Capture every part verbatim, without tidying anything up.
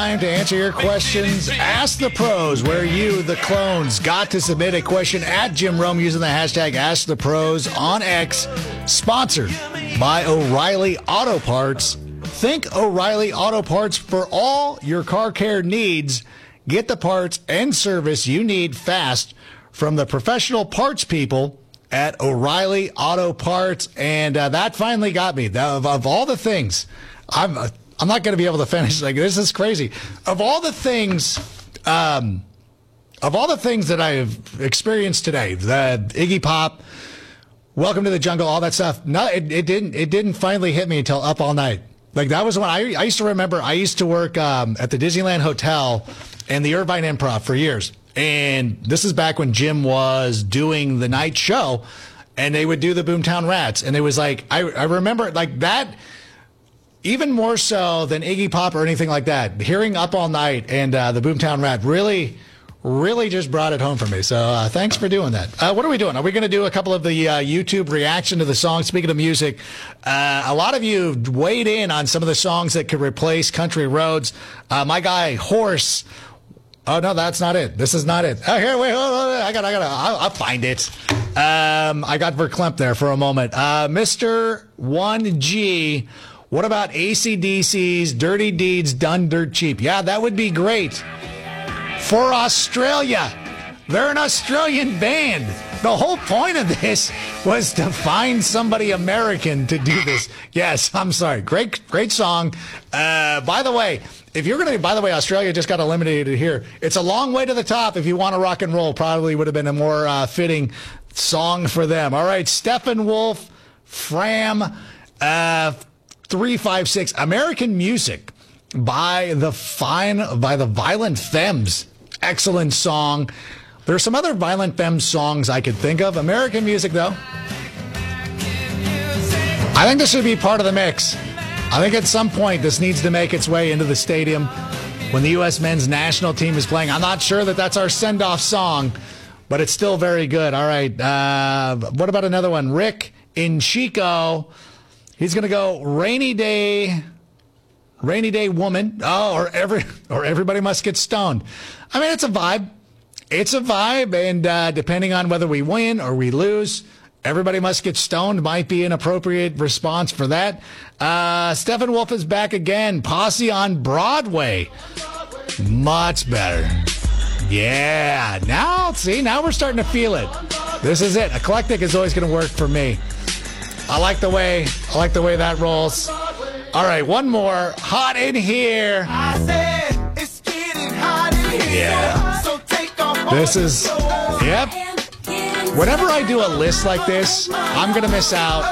Time to answer your questions. Ask the Pros, where you, the clones, got to submit a question at Jim Rome using the hashtag Ask the Pros on X. Sponsored by O'Reilly Auto Parts. Think O'Reilly Auto Parts for all your car care needs. Get the parts and service you need fast from the professional parts people at O'Reilly Auto Parts. And uh, that finally got me. Of, of all the things, I'm... Uh, I'm not going to be able to finish. Like, this is crazy. Of all the things, um, of all the things that I've experienced today, the Iggy Pop, Welcome to the Jungle, all that stuff. No, it, it didn't. It didn't finally hit me until Up All Night. Like, that was when I, I used to remember. I used to work um, at the Disneyland Hotel and the Irvine Improv for years. And this is back when Jim was doing the night show, and they would do the Boomtown Rats. And it was like, I, I remember like that. Even more so than Iggy Pop or anything like that, hearing Up All Night and uh, the Boomtown Rat really, really just brought it home for me. So uh, thanks for doing that. Uh, what are we doing? Are we going to do a couple of the uh, YouTube reaction to the song? Speaking of music, uh, a lot of you weighed in on some of the songs that could replace Country Roads. Uh, my guy, Horse. Oh, no, that's not it. This is not it. Oh, here, wait, hold on. I got, I got, I'll, I'll find it. Um, I got verklempt there for a moment. Uh, Mister one G. What about A C D C's Dirty Deeds Done Dirt Cheap? Yeah, that would be great. For Australia. They're an Australian band. The whole point of this was to find somebody American to do this. Yes, I'm sorry. Great, great song. Uh, by the way, if you're going to, by the way, Australia just got eliminated here. It's a long way to the top. If you want to rock and roll, probably would have been a more uh, fitting song for them. All right, Steppenwolf, Fram, uh, three five six, American Music by the fine by the Violent Femmes. Excellent song. There's some other Violent Femmes songs I could think of. American Music, though, I think this should be part of the mix. I think at some point this needs to make its way into the stadium when the U S men's national team is playing. I'm not sure that that's our send-off song, but it's still very good. All right. Uh, what about another one? Rick in Chico. He's going to go Rainy Day, Rainy Day Woman. Oh, or every or Everybody Must Get Stoned. I mean, it's a vibe. It's a vibe, and uh, depending on whether we win or we lose, Everybody Must Get Stoned might be an appropriate response for that. Uh, Steppenwolf is back again. Posse on Broadway. Much better. Yeah. Now, see, now we're starting to feel it. This is it. Eclectic is always going to work for me. I like the way I like the way that rolls. All right, one more. Hot in here. I said it's getting hot in here. Yeah. So take off. This is yep. Whenever I do a list like this, I'm gonna miss out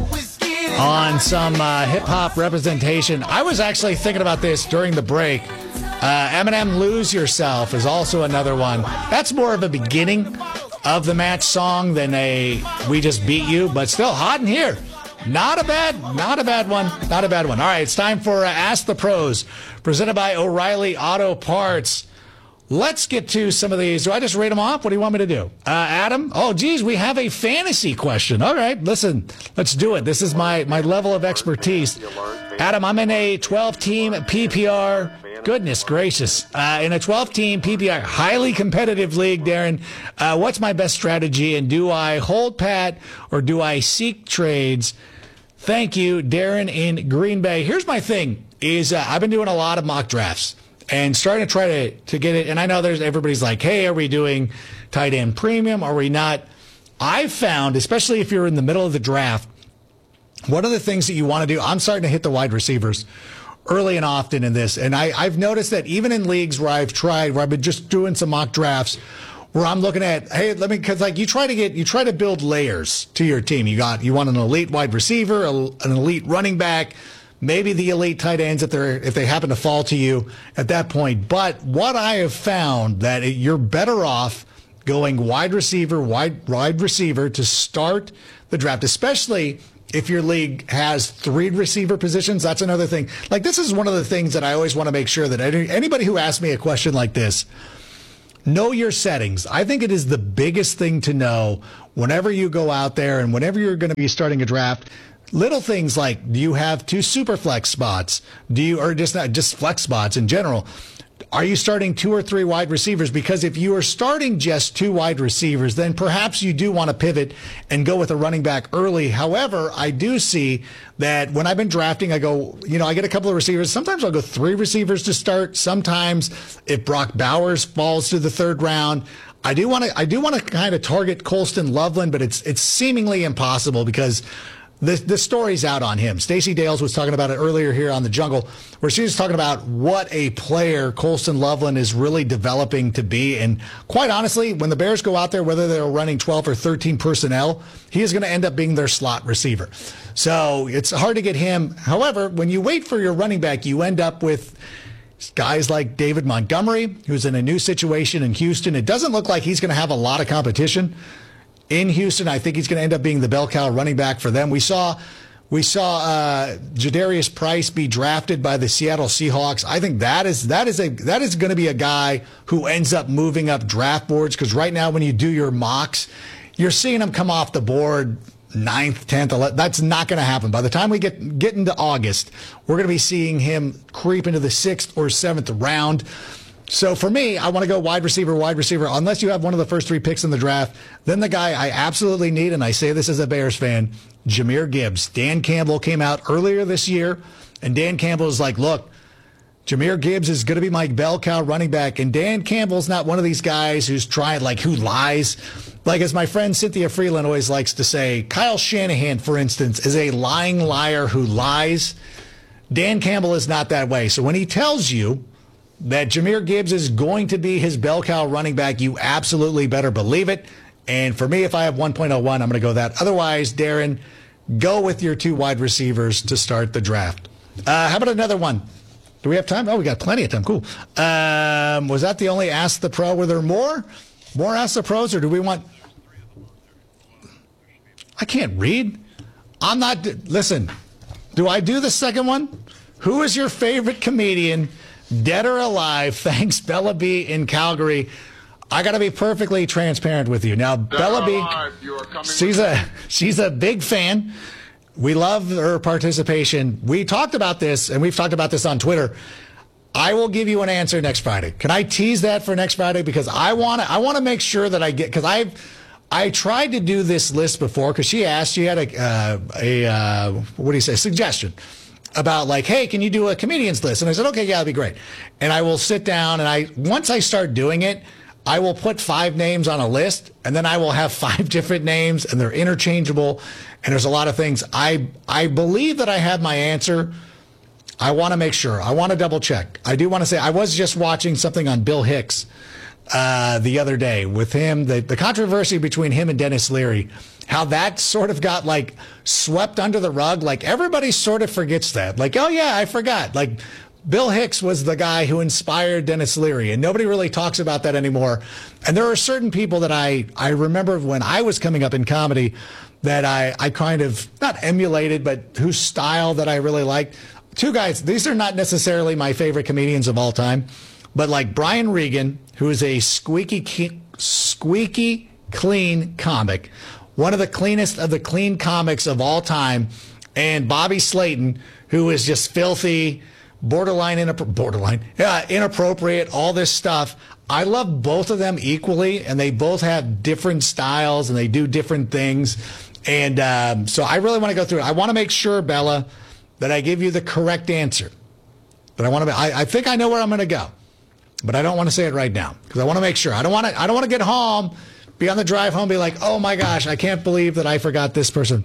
on some uh, hip hop representation. I was actually thinking about this during the break. Uh, Eminem, "Lose Yourself" is also another one. That's more of a beginning of the match song than a "we just beat you," but still hot in here. Not a bad, not a bad one. Not a bad one. All right, it's time for uh, Ask the Pros, presented by O'Reilly Auto Parts. Let's get to some of these. Do I just read them off? What do you want me to do? Uh, Adam? Oh, geez, we have a fantasy question. All right, listen, let's do it. This is my, my level of expertise. Adam, I'm in a twelve-team P P R. Goodness gracious. Uh, in a twelve-team P P R, highly competitive league, Darren, uh, what's my best strategy? And do I hold pat or do I seek trades? Thank you, Darren in Green Bay. Here's my thing, is uh, I've been doing a lot of mock drafts and starting to try to, to get it. And I know there's everybody's like, hey, are we doing tight end premium? Are we not? I've found, especially if you're in the middle of the draft, one of the things that you want to do, I'm starting to hit the wide receivers early and often in this. And I, I've noticed that even in leagues where I've tried, where I've been just doing some mock drafts, where I'm looking at, hey, let me, because like you try to get, you try to build layers to your team. You got, you want an elite wide receiver, a, an elite running back, maybe the elite tight ends if they're, if they happen to fall to you at that point. But what I have found that it, you're better off going wide receiver, wide, wide receiver to start the draft, especially if your league has three receiver positions. That's another thing. Like, this is one of the things that I always want to make sure that any, anybody who asks me a question like this, know your settings. I think it is the biggest thing to know whenever you go out there and whenever you're going to be starting a draft. Little things like, do you have two super flex spots? Do you, or just not just flex spots in general? Are you starting two or three wide receivers? Because if you are starting just two wide receivers, then perhaps you do want to pivot and go with a running back early. However, I do see that when I've been drafting, I go, you know, I get a couple of receivers. Sometimes I'll go three receivers to start. Sometimes if Brock Bowers falls to the third round, I do want to, I do want to kind of target Colston Loveland, but it's, it's seemingly impossible because The, the story's out on him. Stacey Dales was talking about it earlier here on The Jungle, where she was talking about what a player Colston Loveland is really developing to be. And quite honestly, when the Bears go out there, whether they're running twelve or thirteen personnel, he is going to end up being their slot receiver. So it's hard to get him. However, when you wait for your running back, you end up with guys like David Montgomery, who's in a new situation in Houston. It doesn't look like he's going to have a lot of competition in Houston. I think he's going to end up being the bell cow running back for them. We saw we saw uh, Jadarius Price be drafted by the Seattle Seahawks. I think that is that is a that is going to be a guy who ends up moving up draft boards, because right now when you do your mocks, you're seeing him come off the board ninth, tenth, eleventh. That's not going to happen. By the time we get get into August, we're going to be seeing him creep into the sixth or seventh round. So for me, I want to go wide receiver, wide receiver, unless you have one of the first three picks in the draft. Then the guy I absolutely need, and I say this as a Bears fan, Jahmyr Gibbs. Dan Campbell came out earlier this year, and Dan Campbell is like, look, Jahmyr Gibbs is going to be my bell cow running back. And Dan Campbell's not one of these guys who's trying, like, who lies. Like, as my friend Cynthia Freeland always likes to say, Kyle Shanahan, for instance, is a lying liar who lies. Dan Campbell is not that way. So when he tells you that Jahmyr Gibbs is going to be his bell cow running back, you absolutely better believe it. And for me, if I have one point oh one, I'm going to go that. Otherwise, Darren, go with your two wide receivers to start the draft. Uh, how about another one? Do we have time? Oh, we got plenty of time. Cool. Um, was that the only Ask the Pro? Were there more? More Ask the Pros, or do we want... I can't read. I'm not... Listen, do I do the second one? Who is your favorite comedian, dead or alive? Thanks, Bella B in Calgary. I got to be perfectly transparent with you. Now, dead Bella B, she's a, she's a big fan. We love her participation. We talked about this, and we've talked about this on Twitter. I will give you an answer next Friday. Can I tease that for next Friday? Because I want to I want to make sure that I get, because I've I tried to do this list before, because she asked, she had a, uh, a uh, what do you say, suggestion about, like, hey, can you do a comedians list? And I said, okay, yeah, that'd be great. And I will sit down, and I once I start doing it, I will put five names on a list, and then I will have five different names, and they're interchangeable, and there's a lot of things. I I believe that I have my answer. I want to make sure. I want to double check. I do want to say, I was just watching something on Bill Hicks uh, the other day with him, the, the controversy between him and Dennis Leary, how that sort of got, like, swept under the rug. Like, everybody sort of forgets that. Like, oh, yeah, I forgot. Like, Bill Hicks was the guy who inspired Dennis Leary, and nobody really talks about that anymore. And there are certain people that I, I remember when I was coming up in comedy that I, I kind of, not emulated, but whose style that I really liked. Two guys, these are not necessarily my favorite comedians of all time, but like Brian Regan, who is a squeaky, squeaky clean comic, one of the cleanest of the clean comics of all time, and Bobby Slayton, who is just filthy, borderline, inappro- borderline, yeah, inappropriate, all this stuff. I love both of them equally, and they both have different styles, and they do different things. And um, so I really want to go through it. I want to make sure, Bella, that I give you the correct answer. But I want to. Be, I, I think I know where I'm going to go, but I don't want to say it right now because I want to make sure. I don't want to. I don't want to get home, be on the drive home, be like, oh my gosh, I can't believe that I forgot this person.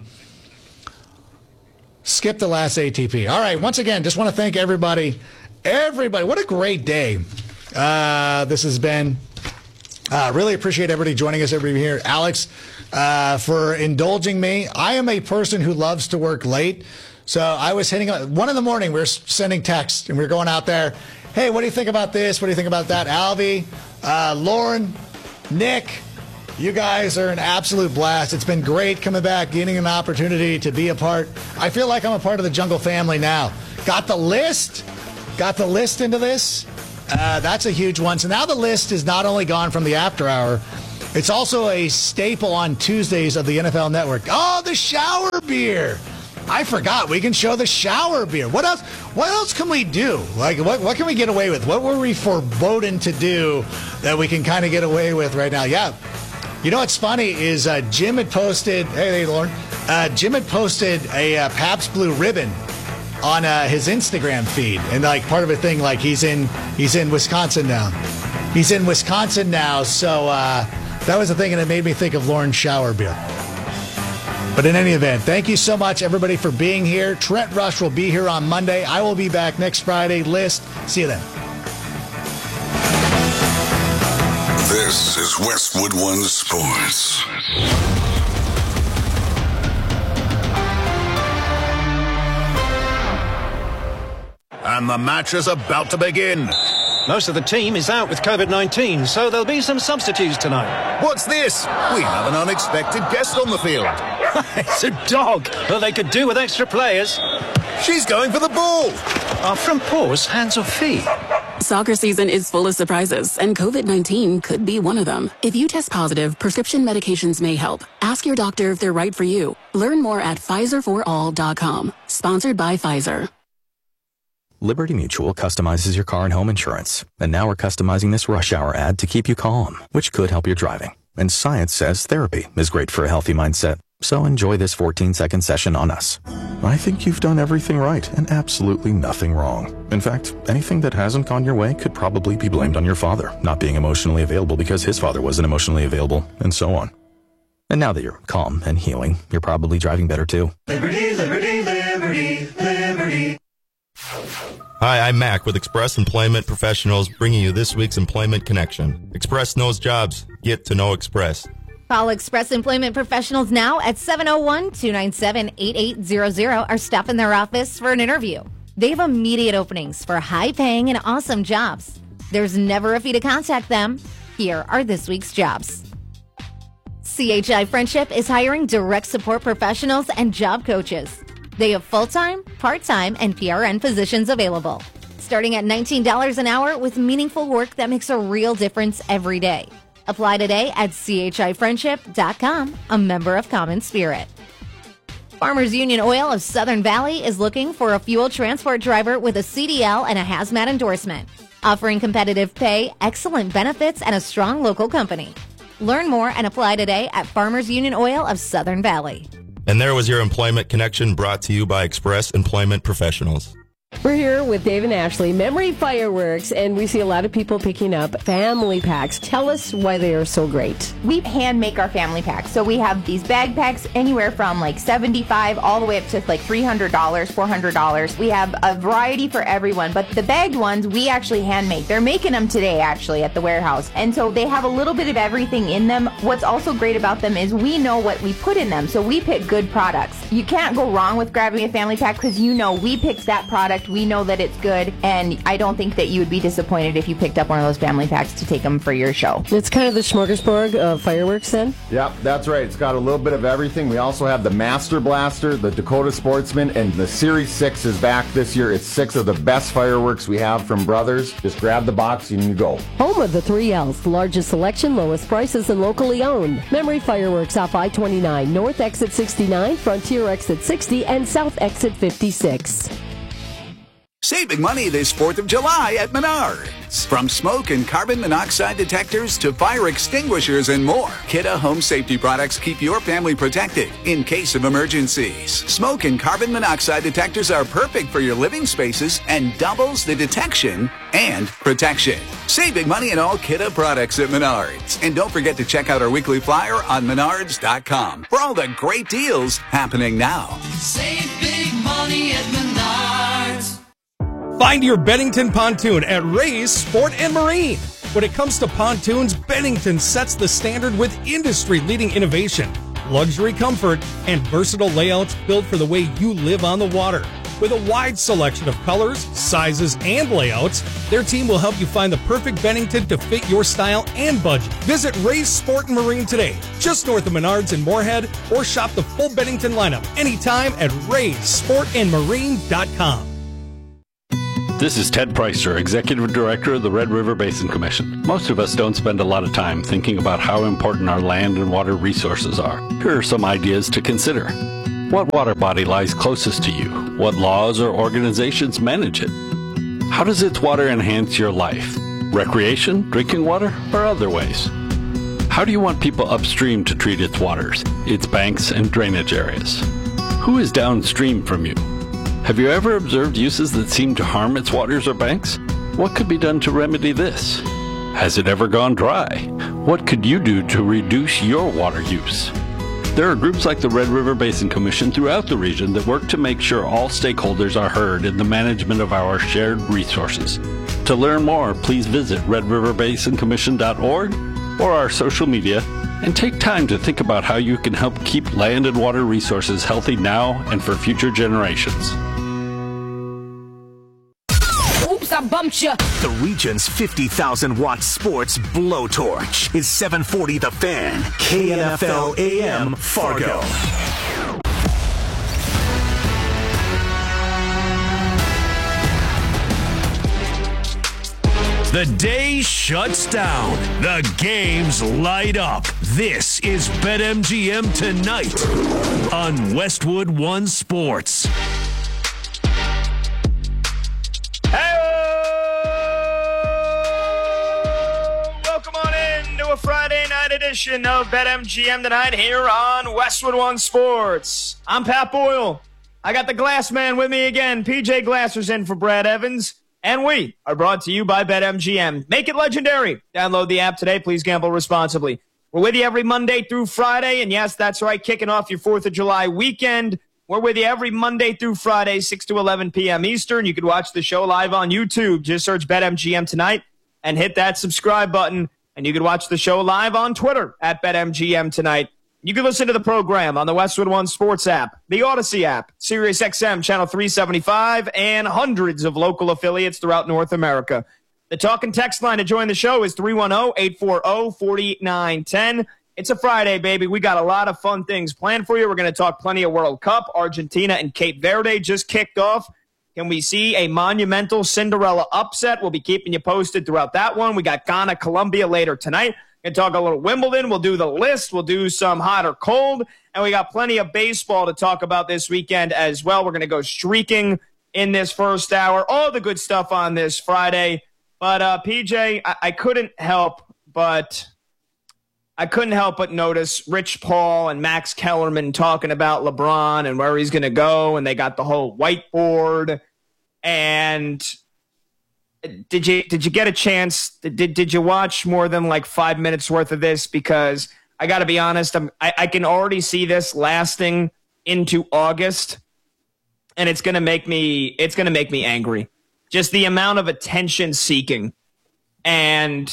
Skip the last A T P. All right. Once again, just want to thank everybody. Everybody, what a great day uh, this has been. Uh, really appreciate everybody joining us, everybody here. Alex, uh, for indulging me. I am a person who loves to work late. So I was hitting, one in the morning, we were sending texts, and we were going out there. Hey, what do you think about this? What do you think about that? Alvy, uh, Lauren, Nick, you guys are an absolute blast. It's been great coming back, getting an opportunity to be a part. I feel like I'm a part of the Jungle family now. Got the list, got the list into this. Uh, that's a huge one. So now the list is not only gone from the after hour, it's also a staple on Tuesdays of the N F L Network. Oh, the shower beer. I forgot. We can show the shower beer. What else? What else can we do? Like, what, what can we get away with? What were we foreboding to do that we can kind of get away with right now? Yeah. You know what's funny is uh, Jim had posted, hey, hey Lauren, uh, Jim had posted a uh, Pabst Blue Ribbon on uh, his Instagram feed, and like part of a thing, like he's in he's in Wisconsin now. He's in Wisconsin now, so uh, that was the thing, and it made me think of Lauren's shower beer. But in any event, thank you so much, everybody, for being here. Trent Rush will be here on Monday. I will be back next Friday. List, see you then. This is Westwood One Sports. And the match is about to begin. Most of the team is out with COVID nineteen, so there'll be some substitutes tonight. What's this? We have an unexpected guest on the field. It's a dog. Well, they could do with extra players. She's going for the ball. Are front paws hands or feet? Soccer season is full of surprises, and COVID nineteen could be one of them. If you test positive, prescription medications may help. Ask your doctor if they're right for you. Learn more at Pfizer for all dot com. Sponsored by Pfizer. Liberty Mutual customizes your car and home insurance. And now we're customizing this rush hour ad to keep you calm, which could help your driving. And science says therapy is great for a healthy mindset. So enjoy this fourteen second session on us. I think you've done everything right and absolutely nothing wrong. In fact, anything that hasn't gone your way could probably be blamed on your father not being emotionally available because his father wasn't emotionally available, and so on. And now that you're calm and healing, you're probably driving better too. Liberty, liberty, liberty, liberty. Hi, I'm Mac with Express Employment Professionals, bringing you this week's Employment Connection. Express knows jobs. Get to know Express. Call Express Employment Professionals now at seven oh one, two nine seven, eight eight zero zero or stop in their office for an interview. They have immediate openings for high-paying and awesome jobs. There's never a fee to contact them. Here are this week's jobs. C H I Friendship is hiring direct support professionals and job coaches. They have full-time, part-time, and P R N positions available, starting at nineteen dollars an hour with meaningful work that makes a real difference every day. Apply today at C H I friendship dot com, a member of Common Spirit. Farmers Union Oil of Southern Valley is looking for a fuel transport driver with a C D L and a hazmat endorsement, offering competitive pay, excellent benefits, and a strong local company. Learn more and apply today at Farmers Union Oil of Southern Valley. And there was your Employment Connection, brought to you by Express Employment Professionals. We're here with Dave and Ashley, Memory Fireworks, and we see a lot of people picking up family packs. Tell us why they are so great. We hand make our family packs. So we have these bag packs anywhere from like seventy-five dollars all the way up to like three hundred dollars, four hundred dollars. We have a variety for everyone, but the bagged ones we actually hand make. They're making them today actually at the warehouse. And so they have a little bit of everything in them. What's also great about them is we know what we put in them. So we pick good products. You can't go wrong with grabbing a family pack because you know we picked that product. We know that it's good, and I don't think that you would be disappointed if you picked up one of those family packs to take them for your show. It's kind of the smorgasbord of fireworks then? Yep, that's right. It's got a little bit of everything. We also have the Master Blaster, the Dakota Sportsman, and the Series six is back this year. It's six of the best fireworks we have from Brothers. Just grab the box and you go. Home of the three L's, the largest selection, lowest prices, and locally owned. Memory Fireworks off I twenty-nine, North Exit sixty-nine, Frontier Exit sixty, and South Exit fifty-six. Save big money this fourth of July at Menards. From smoke and carbon monoxide detectors to fire extinguishers and more, Kidde Home Safety products keep your family protected in case of emergencies. Smoke and carbon monoxide detectors are perfect for your living spaces and doubles the detection and protection. Save big money in all Kidde products at Menards. And don't forget to check out our weekly flyer on menards dot com for all the great deals happening now. Save big money at Menards. Find your Bennington pontoon at Ray's Sport and Marine. When it comes to pontoons, Bennington sets the standard with industry-leading innovation, luxury comfort, and versatile layouts built for the way you live on the water. With a wide selection of colors, sizes, and layouts, their team will help you find the perfect Bennington to fit your style and budget. Visit Ray's Sport and Marine today, just north of Menards in Moorhead, or shop the full Bennington lineup anytime at rays sport and marine dot com. This is Ted Preister, Executive Director of the Red River Basin Commission. Most of us don't spend a lot of time thinking about how important our land and water resources are. Here are some ideas to consider. What water body lies closest to you? What laws or organizations manage it? How does its water enhance your life? Recreation, drinking water, or other ways? How do you want people upstream to treat its waters, its banks and drainage areas? Who is downstream from you? Have you ever observed uses that seem to harm its waters or banks? What could be done to remedy this? Has it ever gone dry? What could you do to reduce your water use? There are groups like the Red River Basin Commission throughout the region that work to make sure all stakeholders are heard in the management of our shared resources. To learn more, please visit red river basin commission dot org or our social media and take time to think about how you can help keep land and water resources healthy now and for future generations. Oops, I bumped you. The region's fifty thousand watt sports blowtorch is seven forty The Fan, K N F L A M Fargo. The day shuts down. The games light up. This is BetMGM Tonight on Westwood One Sports. Welcome on in to a Friday night edition of BetMGM Tonight here on Westwood One Sports. I'm Pat Boyle. I got the Glass Man with me again. P J Glasser's in for Brad Evans. And we are brought to you by BetMGM. Make it legendary. Download the app today. Please gamble responsibly. We're with you every Monday through Friday. And yes, that's right, kicking off your fourth of July weekend. We're with you every Monday through Friday, six to eleven p.m. Eastern. You can watch the show live on YouTube. Just search BetMGM Tonight and hit that subscribe button. And you can watch the show live on Twitter at BetMGM Tonight. You can listen to the program on the Westwood One Sports app, the Odyssey app, Sirius X M Channel three seventy-five, and hundreds of local affiliates throughout North America. The talk and text line to join the show is three one zero, eight four zero, four nine one zero. It's a Friday, baby. We got a lot of fun things planned for you. We're going to talk plenty of World Cup. Argentina and Cape Verde just kicked off. Can we see a monumental Cinderella upset? We'll be keeping you posted throughout that one. We got Ghana, Colombia later tonight. We're going to talk a little Wimbledon. We'll do the list. We'll do some hot or cold. And we got plenty of baseball to talk about this weekend as well. We're going to go streaking in this first hour. All the good stuff on this Friday. But, uh, P J, I, I couldn't help but I couldn't help but notice Rich Paul and Max Kellerman talking about LeBron and where he's going to go. And they got the whole whiteboard. And Did you did you get a chance? Did did you watch more than like five minutes worth of this? Because I got to be honest, I'm, I I can already see this lasting into August, and it's gonna make me it's gonna make me angry. Just the amount of attention seeking, and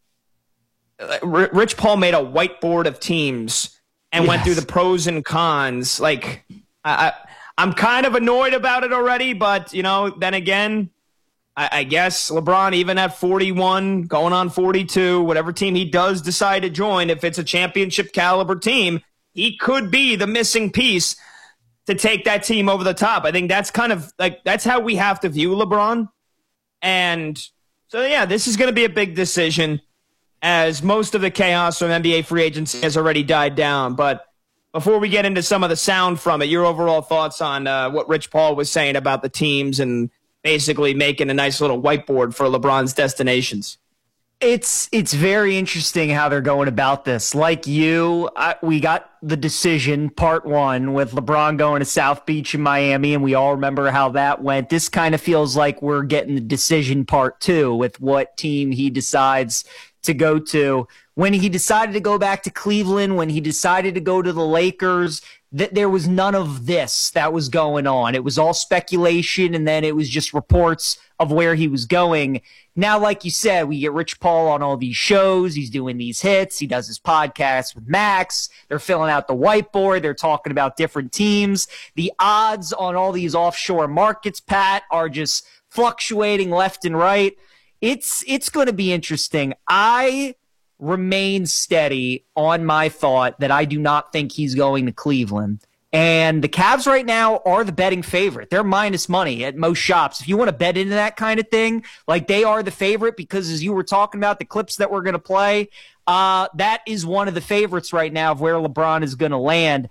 R- Rich Paul made a whiteboard of teams and yes. went through the pros and cons. Like I, I I'm kind of annoyed about it already, but you know, then again. I guess LeBron, even at forty-one, going on forty-two, whatever team he does decide to join, if it's a championship caliber team, he could be the missing piece to take that team over the top. I think that's kind of like, that's how we have to view LeBron. And so, yeah, this is going to be a big decision as most of the chaos from N B A free agency has already died down. But before we get into some of the sound from it, your overall thoughts on uh, what Rich Paul was saying about the teams and basically making a nice little whiteboard for LeBron's destinations. It's it's very interesting how they're going about this. Like you, I, we got the decision, part one, with LeBron going to South Beach in Miami, and we all remember how that went. This kind of feels like we're getting the decision part two with what team he decides to go to. When he decided to go back to Cleveland, when he decided to go to the Lakers, that there was none of this that was going on. It was all speculation, and then it was just reports of where he was going. Now, like you said, we get Rich Paul on all these shows. He's doing these hits. He does his podcast with Max. They're filling out the whiteboard. They're talking about different teams. The odds on all these offshore markets, Pat, are just fluctuating left and right. It's it's going to be interesting. I remain steady on my thought that I do not think he's going to Cleveland. And the Cavs right now are the betting favorite. They're minus money at most shops. If you want to bet into that kind of thing, like they are the favorite because as you were talking about the clips that we're going to play, uh, that is one of the favorites right now of where LeBron is going to land.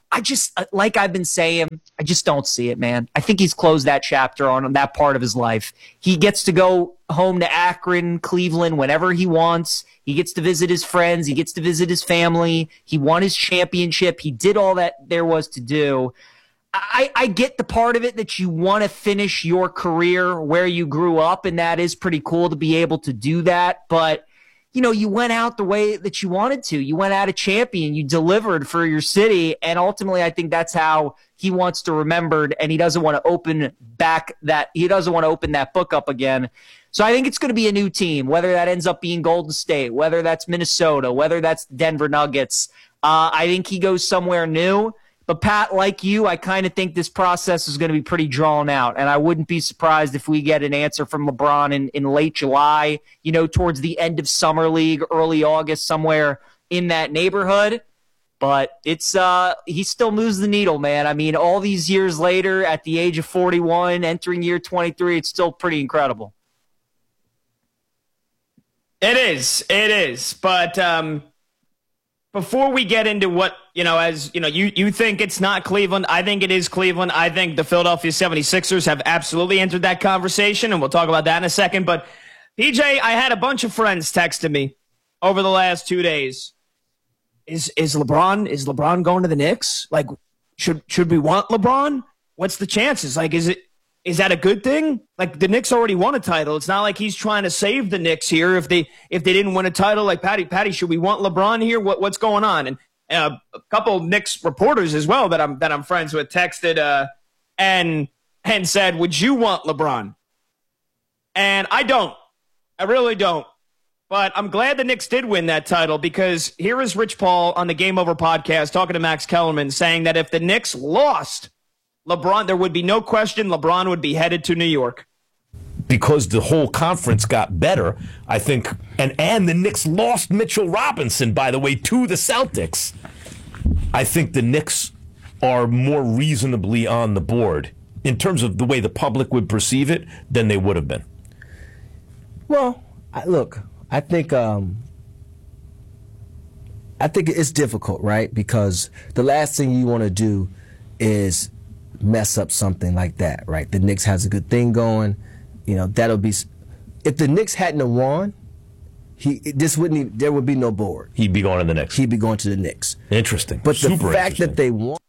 I just, like I've been saying, I just don't see it, man. I think he's closed that chapter on that part of his life. He gets to go home to Akron, Cleveland, whenever he wants. He gets to visit his friends. He gets to visit his family. He won his championship. He did all that there was to do. I, I get the part of it that you want to finish your career where you grew up, and that is pretty cool to be able to do that. But you know, you went out the way that you wanted to. You went out a champion. You delivered for your city. And ultimately, I think that's how he wants to remembered. And he doesn't want to open back that, he doesn't want to open that book up again. So I think it's going to be a new team, whether that ends up being Golden State, whether that's Minnesota, whether that's Denver Nuggets. Uh, I think he goes somewhere new. But Pat, like you, I kind of think this process is going to be pretty drawn out, and I wouldn't be surprised if we get an answer from LeBron in, in late July, you know, towards the end of Summer League, early August, somewhere in that neighborhood. But it's uh, he still moves the needle, man. I mean, all these years later, at the age of forty-one, entering year twenty-three, it's still pretty incredible. It is. It is. But um, before we get into what, you know, as you know, you, you think it's not Cleveland. I think it is Cleveland. I think the Philadelphia seventy-sixers have absolutely entered that conversation, and we'll talk about that in a second. But P J, I had a bunch of friends texting me over the last two days. Is is LeBron is LeBron going to the Knicks? Like, should should we want LeBron? What's the chances? Like, is it is that a good thing? Like, the Knicks already won a title. It's not like he's trying to save the Knicks here if they if they didn't win a title. Like, Patty, Patty, should we want LeBron here? What what's going on? And uh, a couple of Knicks reporters as well that I'm that I'm friends with texted uh, and and said, "Would you want LeBron?" And I don't. I really don't. But I'm glad the Knicks did win that title, because here is Rich Paul on the Game Over podcast talking to Max Kellerman saying that if the Knicks lost, LeBron, there would be no question LeBron would be headed to New York. Because the whole conference got better, I think, and, and the Knicks lost Mitchell Robinson, by the way, to the Celtics. I think the Knicks are more reasonably on the board in terms of the way the public would perceive it than they would have been. Well, I, look... I think um, I think it's difficult, right? Because the last thing you want to do is mess up something like that, right? The Knicks has a good thing going, you know. That'll be if the Knicks hadn't have won, he this wouldn't even, there would be no board. He'd be going to the Knicks. He'd be going to the Knicks. Interesting, but Super the fact that they won.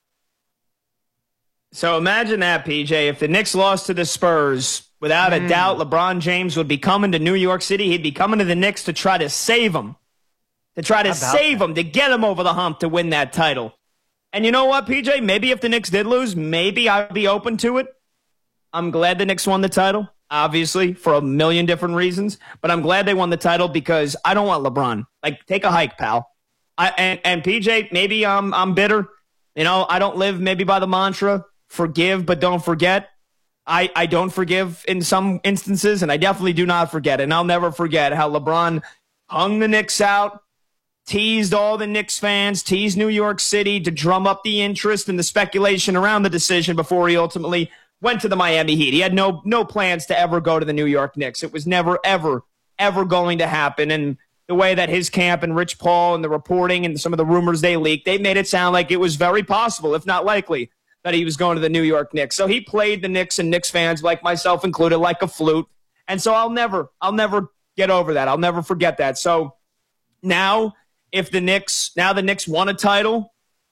So imagine that, P J. If the Knicks lost to the Spurs. Without a mm. doubt, LeBron James would be coming to New York City. He'd be coming to the Knicks to try to save him, to try to save that? him, to get him over the hump to win that title. And you know what, P J? Maybe if the Knicks did lose, maybe I'd be open to it. I'm glad the Knicks won the title, obviously, for a million different reasons. But I'm glad they won the title because I don't want LeBron. Like, take a hike, pal. I, and, and P J, maybe I'm, I'm bitter. You know, I don't live maybe by the mantra, forgive but don't forget. I, I don't forgive in some instances, and I definitely do not forget. And I'll never forget how LeBron hung the Knicks out, teased all the Knicks fans, teased New York City to drum up the interest and the speculation around the decision before he ultimately went to the Miami Heat. He had no no plans to ever go to the New York Knicks. It was never, ever, ever going to happen. And the way that his camp and Rich Paul and the reporting and some of the rumors they leaked, they made it sound like it was very possible, if not likely, that he was going to the New York Knicks. So he played the Knicks and Knicks fans, like myself included, like a flute. And so I'll never, I'll never get over that. I'll never forget that. So now, if the Knicks, now the Knicks won a title,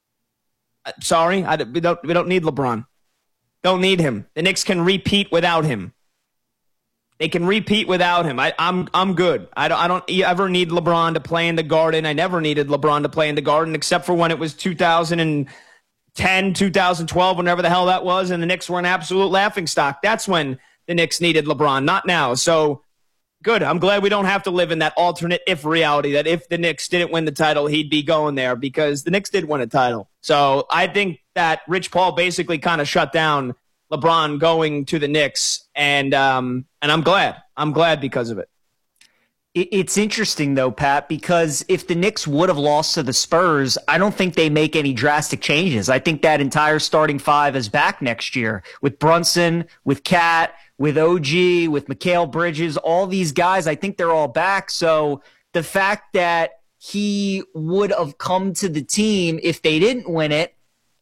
sorry, I, we don't, we don't need LeBron. Don't need him. The Knicks can repeat without him. They can repeat without him. I, I'm, I'm good. I don't, I don't ever need LeBron to play in the Garden. I never needed LeBron to play in the Garden, except for when it was two thousand ten, two thousand twelve, whenever the hell that was, and the Knicks were an absolute laughingstock. That's when the Knicks needed LeBron, not now. So, good. I'm glad we don't have to live in that alternate if reality, that if the Knicks didn't win the title, he'd be going there, because the Knicks did win a title. So, I think that Rich Paul basically kind of shut down LeBron going to the Knicks, and um, and I'm glad. I'm glad because of it. It's interesting, though, Pat, because if the Knicks would have lost to the Spurs, I don't think they make any drastic changes. I think that entire starting five is back next year with Brunson, with Cat, with O G, with Mikal Bridges, all these guys. I think they're all back. So the fact that he would have come to the team if they didn't win it,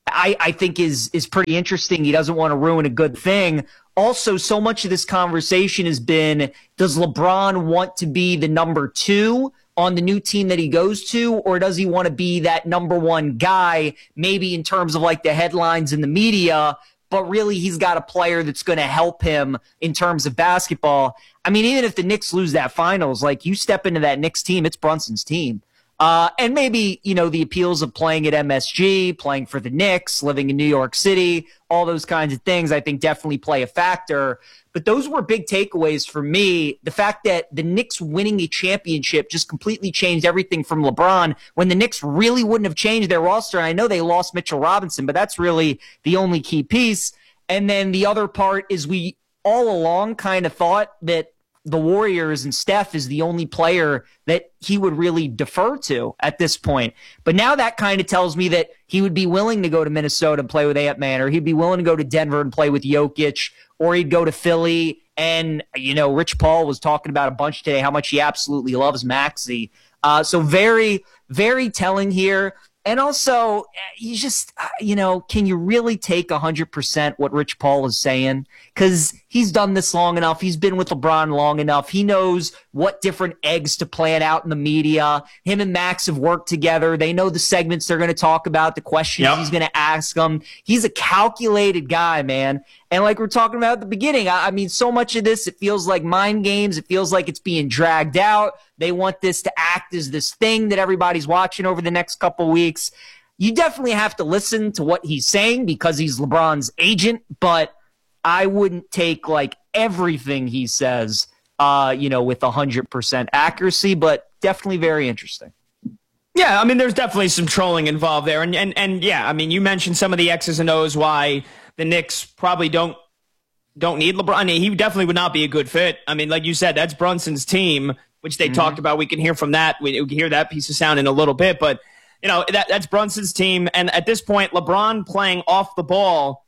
I, I think is is pretty interesting. He doesn't want to ruin a good thing. Also, so much of this conversation has been, does LeBron want to be the number two on the new team that he goes to, or does he want to be that number one guy, maybe in terms of like the headlines in the media, but really he's got a player that's going to help him in terms of basketball. I mean, even if the Knicks lose that finals, like you step into that Knicks team, it's Brunson's team. Uh, and maybe, you know, the appeals of playing at M S G, playing for the Knicks, living in New York City, all those kinds of things, I think definitely play a factor. But those were big takeaways for me. The fact that the Knicks winning a championship just completely changed everything from LeBron, when the Knicks really wouldn't have changed their roster. I know they lost Mitchell Robinson, but that's really the only key piece. And then the other part is we all along kind of thought that the Warriors and Steph is the only player that he would really defer to at this point. But now that kind of tells me that he would be willing to go to Minnesota and play with Ant-Man, or he'd be willing to go to Denver and play with Jokic, or he'd go to Philly. And, you know, Rich Paul was talking about a bunch today how much he absolutely loves Maxey. Uh, so very, very telling here. And also, you just, you know, can you really take one hundred percent what Rich Paul is saying? Because he's done this long enough. He's been with LeBron long enough. He knows what different eggs to plant out in the media. Him and Max have worked together. They know the segments they're going to talk about, the questions yep. he's going to ask them. He's a calculated guy, man. And like we're talking about at the beginning, I, I mean, so much of this, it feels like mind games. It feels like it's being dragged out. They want this to act as this thing that everybody's watching over the next couple weeks. You definitely have to listen to what he's saying because he's LeBron's agent, but I wouldn't take like everything he says, uh, you know, with one hundred percent accuracy, but definitely very interesting. Yeah, I mean, there's definitely some trolling involved there. And, and, and yeah, I mean, you mentioned some of the X's and O's why the Knicks probably don't don't need LeBron. I mean, he definitely would not be a good fit. I mean, like you said, that's Brunson's team, which they mm-hmm. talked about. We can hear from that. We, we can hear that piece of sound in a little bit. But, you know, that that's Brunson's team. And at this point, LeBron playing off the ball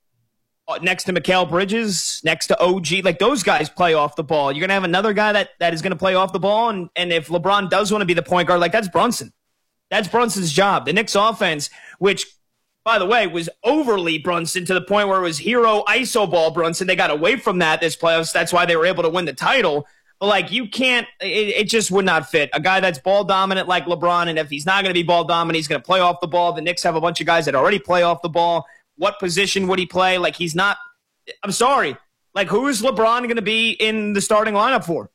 next to Mikal Bridges, next to O G, like those guys play off the ball. You're going to have another guy that, that is going to play off the ball. And, and if LeBron does want to be the point guard, like that's Brunson. That's Brunson's job. The Knicks offense, which, by the way, was overly Brunson to the point where it was hero iso ball Brunson. They got away from that this playoffs. That's why they were able to win the title. But, like, you can't – it just would not fit. A guy that's ball dominant like LeBron, and if he's not going to be ball dominant, he's going to play off the ball. The Knicks have a bunch of guys that already play off the ball. What position would he play? Like, he's not – I'm sorry. Like, who is LeBron going to be in the starting lineup for?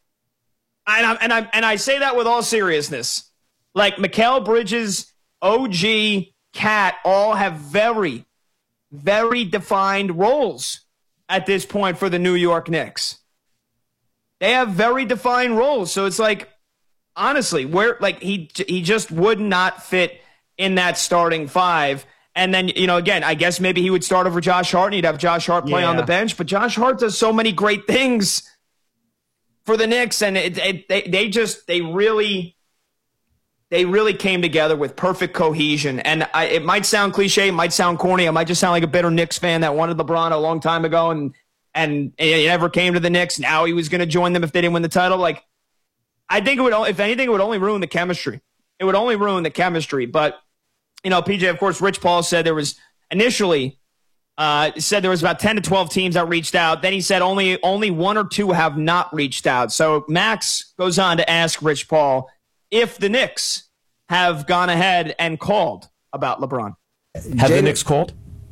And I, and, I, and I say that with all seriousness. Like, Mikal Bridges, O G, Cat all have very, very defined roles at this point for the New York Knicks. They have very defined roles. So it's like, honestly, where like he he just would not fit in that starting five. And then, you know, again, I guess maybe he would start over Josh Hart and he'd have Josh Hart play yeah. on the bench. But Josh Hart does so many great things for the Knicks. And it, it, they, they just, they really... They really came together with perfect cohesion. And I, it might sound cliche, it might sound corny, I might just sound like a bitter Knicks fan that wanted LeBron a long time ago and and he never came to the Knicks. Now he was going to join them if they didn't win the title. Like, I think it would, if anything, it would only ruin the chemistry. It would only ruin the chemistry. But, you know, P J, of course, Rich Paul said there was initially uh, said there was about ten to twelve teams that reached out. Then he said only only one or two have not reached out. So Max goes on to ask Rich Paul if the Knicks have gone ahead and called about LeBron. Have Jada, the Knicks called?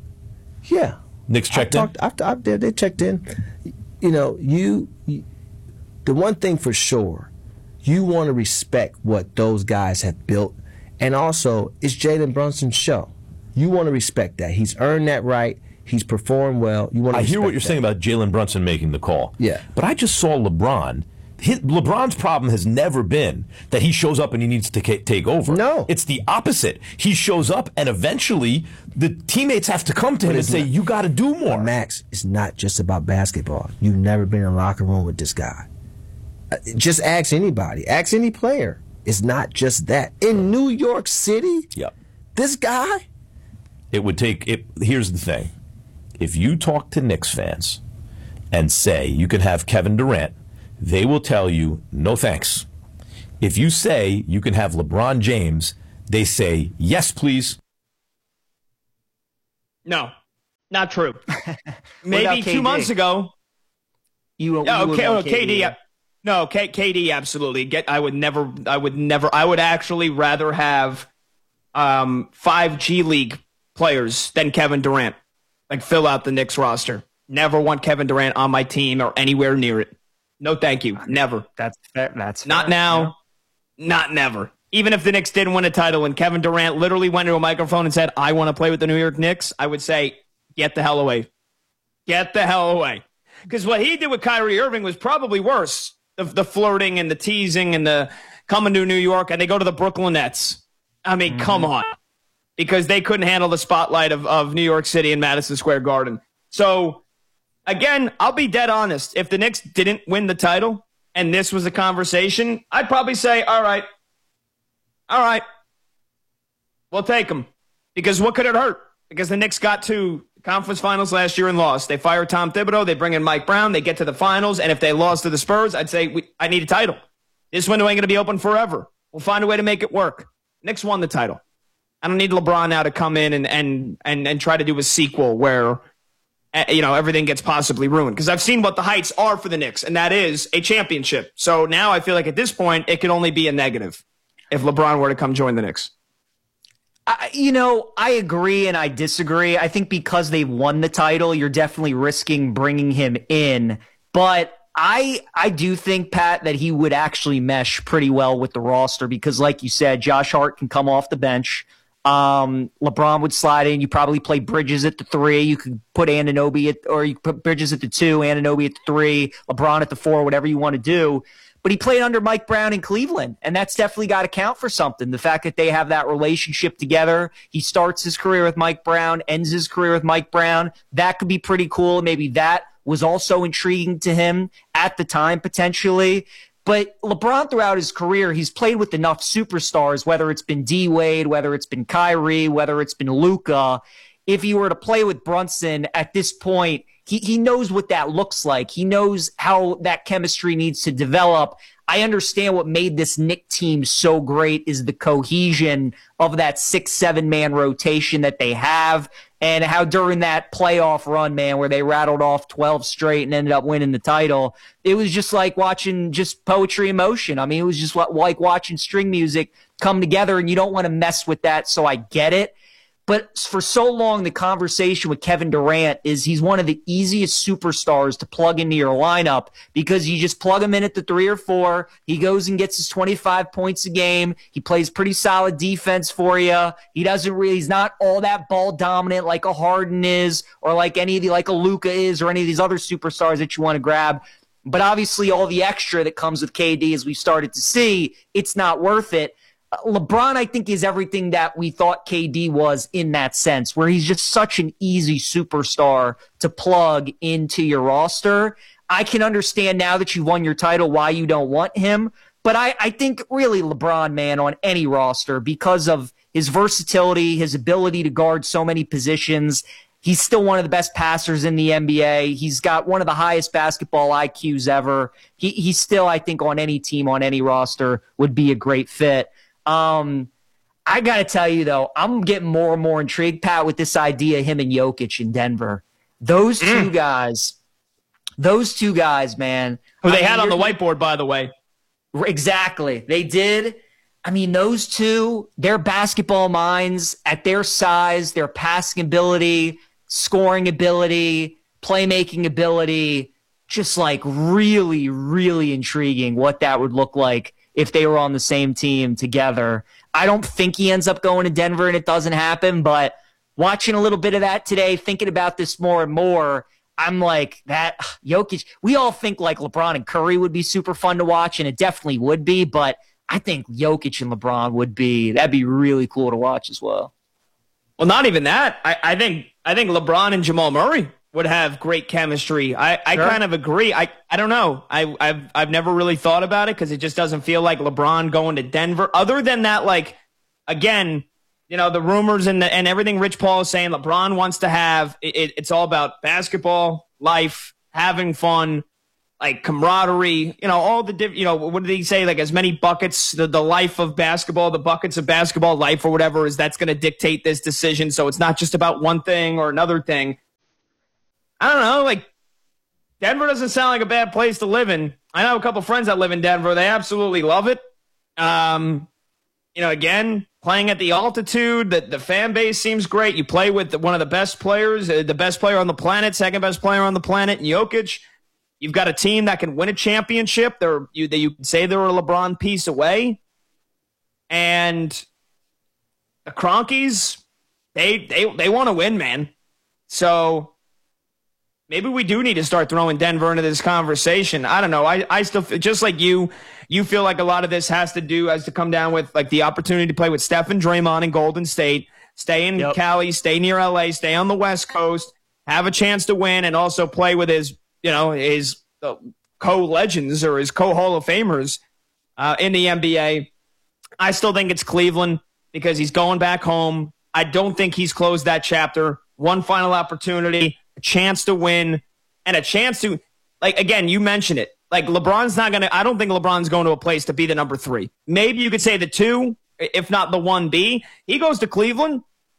Yeah. Knicks checked I talked, in? I, I, they, they checked in. You know, you, you, the one thing for sure, you want to respect what those guys have built. And also, it's Jalen Brunson's show. You want to respect that. He's earned that right. He's performed well. You want to I hear what you're that. saying about Jalen Brunson making the call. Yeah. But I just saw LeBron. His, LeBron's problem has never been that he shows up and he needs to ca- take over. No. It's the opposite. He shows up and eventually the teammates have to come to But him and say, not, you got to do more. Max, it's not just about basketball. You've never been in a locker room with this guy. Just ask anybody. Ask any player. It's not just that. In New York City, yep. this guy? It would take it. Here's the thing. If you talk to Knicks fans and say you can have Kevin Durant, they will tell you, no thanks. If you say you can have LeBron James, they say, yes, please. No, not true. Maybe two months ago. You, yeah, you okay, would oh, K D, K D. yeah. No, K, K D absolutely. Get. I would never. I would never. I would actually rather have um, five G League players than Kevin Durant. Like fill out the Knicks roster. Never want Kevin Durant on my team or anywhere near it. No, thank you. Never. That's fair. That's not fair. now. Yeah. Not never. Even if the Knicks didn't win a title and Kevin Durant literally went to a microphone and said, "I want to play with the New York Knicks," I would say, "Get the hell away. Get the hell away." Because what he did with Kyrie Irving was probably worse. The, the flirting and the teasing and the coming to New York, and they go to the Brooklyn Nets. I mean, mm-hmm. come on. Because they couldn't handle the spotlight of, of New York City and Madison Square Garden. So, again, I'll be dead honest. If the Knicks didn't win the title and this was a conversation, I'd probably say, all right, all right, we'll take them. Because what could it hurt? Because the Knicks got to conference finals last year and lost. They fire Tom Thibodeau. They bring in Mike Brown. They get to the finals. And if they lost to the Spurs, I'd say, we, I need a title. This window ain't going to be open forever. We'll find a way to make it work. Knicks won the title. I don't need LeBron now to come in and and and, and try to do a sequel where, uh, you know, everything gets possibly ruined. Because I've seen what the heights are for the Knicks, and that is a championship. So now I feel like at this point, it could only be a negative if LeBron were to come join the Knicks. I, you know, I agree and I disagree. I think because they've won the title, you're definitely risking bringing him in. But I I do think, Pat, that he would actually mesh pretty well with the roster because, like you said, Josh Hart can come off the bench. Um, LeBron would slide in. You probably play Bridges at the three. You could put Anunoby at, or you could put Bridges at the two, Anunoby at the three, LeBron at the four, whatever you want to do. But he played under Mike Brown in Cleveland, and that's definitely got to count for something. The fact that they have that relationship together, he starts his career with Mike Brown, ends his career with Mike Brown. That could be pretty cool. Maybe that was also intriguing to him at the time, potentially. But LeBron, throughout his career, he's played with enough superstars, whether it's been D-Wade, whether it's been Kyrie, whether it's been Luka. If he were to play with Brunson at this point, He he knows what that looks like. He knows how that chemistry needs to develop. I understand what made this Knick team so great is the cohesion of that six, seven man rotation that they have, and how during that playoff run, man, where they rattled off twelve straight and ended up winning the title, it was just like watching just poetry in motion. I mean, it was just like watching string music come together, and you don't want to mess with that, so I get it. But for so long, the conversation with Kevin Durant is he's one of the easiest superstars to plug into your lineup because you just plug him in at the three or four. He goes and gets his twenty-five points a game. He plays pretty solid defense for you. He doesn't really, he's not all that ball dominant like a Harden is or like any of the, like a Luka is or any of these other superstars that you want to grab. But obviously all the extra that comes with K D, as we started to see, it's not worth it. LeBron, I think, is everything that we thought K D was in that sense, where he's just such an easy superstar to plug into your roster. I can understand now that you won your title why you don't want him, but I, I think really LeBron, man, on any roster, because of his versatility, his ability to guard so many positions, he's still one of the best passers in the N B A. He's got one of the highest basketball I Qs ever. He, he's still, I think, on any team, on any roster, would be a great fit. Um, I got to tell you, though, I'm getting more and more intrigued, Pat, with this idea of him and Jokic in Denver. Those mm. two guys, those two guys, man. Who they I had mean, on the whiteboard, by the way. Exactly. They did. I mean, those two, their basketball minds at their size, their passing ability, scoring ability, playmaking ability, just like really, really intriguing what that would look like if they were on the same team together. I don't think he ends up going to Denver and it doesn't happen, but watching a little bit of that today, thinking about this more and more, I'm like, that Jokic, we all think like LeBron and Curry would be super fun to watch, and it definitely would be, but I think Jokic and LeBron would be, that'd be really cool to watch as well. Well, not even that. I, I think I think LeBron and Jamal Murray would have great chemistry. I, I sure. kind of agree. I, I don't know. I, I've I've never really thought about it because it just doesn't feel like LeBron going to Denver. Other than that, like, again, you know, the rumors and the, and everything Rich Paul is saying, LeBron wants to have, it, it's all about basketball, life, having fun. like camaraderie, you know, all the different, you know, what did he say? Like as many buckets, the, the life of basketball, the buckets of basketball life or whatever is that's going to dictate this decision. So it's not just about one thing or another thing. I don't know. Like Denver doesn't sound like a bad place to live in. I know a couple friends that live in Denver. They absolutely love it. Um, you know, again, playing at the altitude, the, the fan base seems great. You play with one of the best players, uh, the best player on the planet, second best player on the planet, Jokic. You've got a team that can win a championship. They're, you, they, you can say they're a LeBron piece away. And the Cronkies, they they they want to win, man. So maybe we do need to start throwing Denver into this conversation. I don't know. I, I still feel, just like you, you feel like a lot of this has to do, has to come down with like the opportunity to play with Steph and Draymond in Golden State, stay in yep. Cali, stay near L A, stay on the West Coast, have a chance to win, and also play with his, you know, his uh, co-legends or his co-Hall of Famers uh, in the N B A. I still think it's Cleveland because he's going back home. I don't think he's closed that chapter. One final opportunity, a chance to win, and a chance to, like, again, you mentioned it. Like, LeBron's not going to, I don't think LeBron's going to a place to be the number three. Maybe you could say the two, if not the one B. He goes to Cleveland.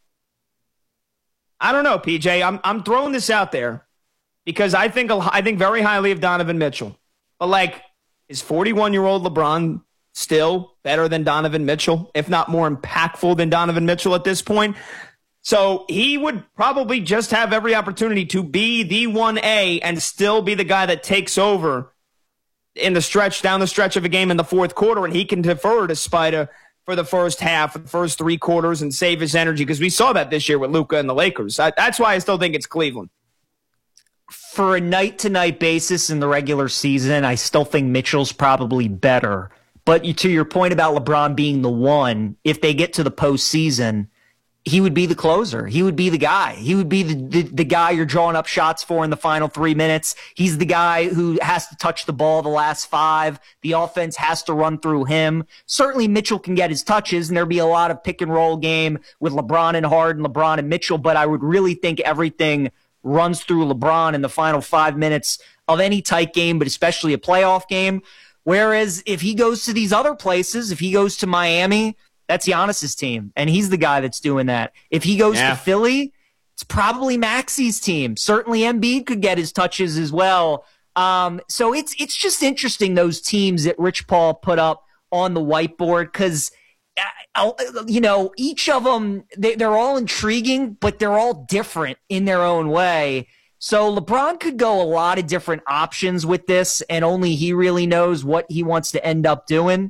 I don't know, P J. I'm I'm throwing this out there because I think I think very highly of Donovan Mitchell. But, like, is forty-one-year-old LeBron still better than Donovan Mitchell, if not more impactful than Donovan Mitchell at this point? So he would probably just have every opportunity to be the one A and still be the guy that takes over in the stretch, down the stretch of a game in the fourth quarter, and he can defer to Spida for the first half, the first three quarters, and save his energy, because we saw that this year with Luka and the Lakers. I, that's why I still think it's Cleveland. For a night-to-night basis in the regular season, I still think Mitchell's probably better. But to your point about LeBron being the one, if they get to the postseason, he would be the closer. He would be the guy. He would be the, the, the guy you're drawing up shots for in the final three minutes. He's the guy who has to touch the ball the last five. The offense has to run through him. Certainly Mitchell can get his touches, and there'll be a lot of pick and roll game with LeBron and Harden, LeBron and Mitchell, but I would really think everything runs through LeBron in the final five minutes of any tight game, but especially a playoff game. Whereas if he goes to these other places, if he goes to Miami, that's Giannis's team, and he's the guy that's doing that. If he goes yeah. to Philly, it's probably Maxi's team. Certainly Embiid could get his touches as well. Um, so it's it's just interesting, those teams that Rich Paul put up on the whiteboard, because, uh, you know, each of them, they, they're all intriguing, but they're all different in their own way. So LeBron could go a lot of different options with this, and only he really knows what he wants to end up doing.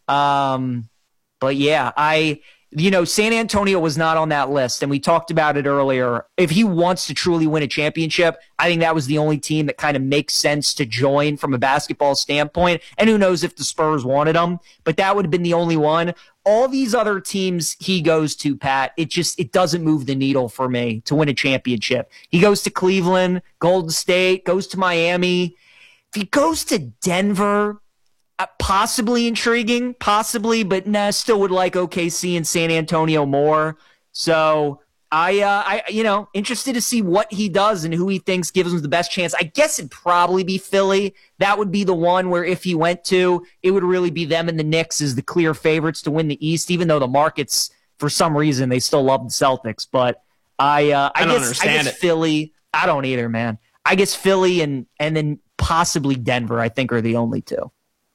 Um But yeah, I, you know, San Antonio was not on that list, and we talked about it earlier. If he wants to truly win a championship, I think that was the only team that kind of makes sense to join from a basketball standpoint. And who knows if the Spurs wanted him, but that would have been the only one. All these other teams he goes to, Pat, it just, it doesn't move the needle for me to win a championship. He goes to Cleveland, Golden State, goes to Miami. If he goes to Denver, Uh, possibly intriguing, possibly, but nah, still would like O K C and San Antonio more. So I, uh, I, you know, interested to see what he does and who he thinks gives him the best chance. I guess it'd probably be Philly. That would be the one where if he went to, it would really be them and the Knicks as the clear favorites to win the East, even though the markets, for some reason, they still love the Celtics. But I, uh, I, I don't guess, understand I guess it. Philly. I don't either, man. I guess Philly and and then possibly Denver, I think, are the only two.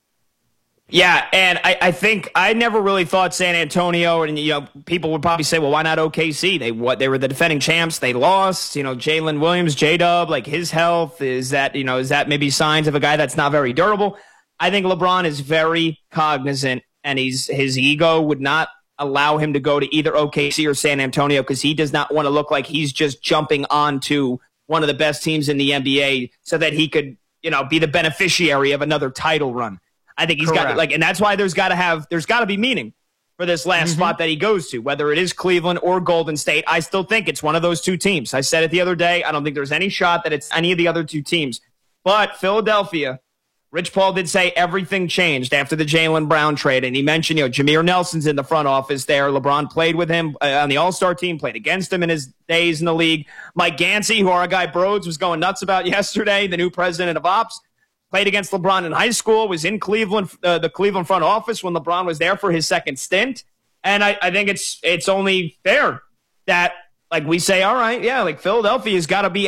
Yeah, and I, I think I never really thought San Antonio, and you know, people would probably say, well, why not O K C? They what they were the defending champs, they lost. You know, Jalen Williams, J-Dub, like his health, is that, you know, is that maybe signs of a guy that's not very durable? I think LeBron is very cognizant, and he's his ego would not allow him to go to either O K C or San Antonio, because he does not want to look like he's just jumping onto one of the best teams in the N B A so that he could, you know, be the beneficiary of another title run. I think he's Correct. got like, and that's why there's got to have, there's got to be meaning for this last mm-hmm. spot that he goes to, whether it is Cleveland or Golden State. I still think it's one of those two teams. I said it the other day. I don't think there's any shot that it's any of the other two teams. But Philadelphia, Rich Paul did say everything changed after the Jaylen Brown trade, and he mentioned, you know, Jameer Nelson's in the front office there. LeBron played with him uh, on the All-Star team, played against him in his days in the league. Mike Gansey, who our guy Broads was going nuts about yesterday, the new president of Ops, played against LeBron in high school, was in Cleveland, uh, the Cleveland front office when LeBron was there for his second stint. And I, I think it's it's only fair that, like, we say, all right, yeah, like Philadelphia's got to be